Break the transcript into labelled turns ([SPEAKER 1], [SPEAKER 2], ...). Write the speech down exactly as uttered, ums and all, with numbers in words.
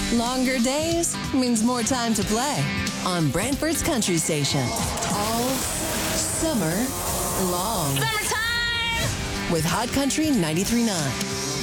[SPEAKER 1] Longer days means more time to play on Brantford's Country Station. All summer long.
[SPEAKER 2] Summertime!
[SPEAKER 1] With Hot Country ninety-three point nine.